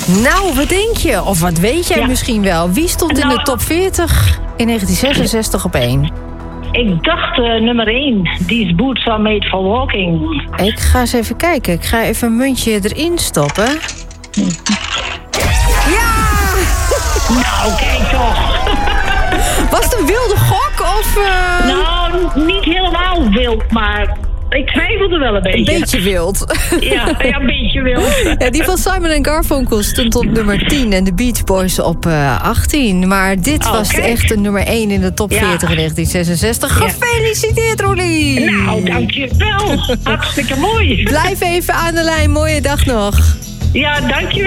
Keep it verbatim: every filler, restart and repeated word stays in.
Nou, wat denk je? Of wat weet jij Ja. misschien wel? Wie stond in Nou, de top veertig in negentien zesenzestig op één? Ik dacht uh, nummer één. These boots are made for walking. Ik ga eens even kijken. Ik ga even een muntje erin stoppen. Ja! Nou, kijk toch. Was het een wilde gok of... Uh... Nou, niet helemaal wild, maar ik twijfelde wel een beetje. Een beetje wild. Ja, ja, een beetje wild. Ja, die van Simon en Garfunkel stond op nummer tien en de Beach Boys op uh, achttien. Maar dit Oh, was kijk. echt een nummer één in de top Ja. veertig in negentien zesenzestig. Ja. Gefeliciteerd, Roelie! Nou, dankjewel. Hartstikke mooi. Blijf even aan de lijn. Mooie dag nog. Ja, dankjewel.